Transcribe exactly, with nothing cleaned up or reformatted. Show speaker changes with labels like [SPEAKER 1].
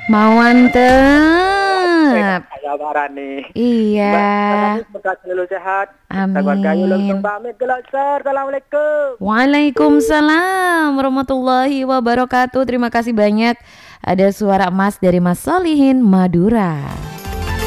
[SPEAKER 1] Mantep.
[SPEAKER 2] Kabaran nih.
[SPEAKER 1] Iya.
[SPEAKER 2] Semoga selalu sehat.
[SPEAKER 1] Amin.
[SPEAKER 2] Assalamualaikum.
[SPEAKER 1] Waalaikumsalam warahmatullahi wabarakatuh. Terima kasih banyak. Ada suara emas dari Mas Solihin Madura.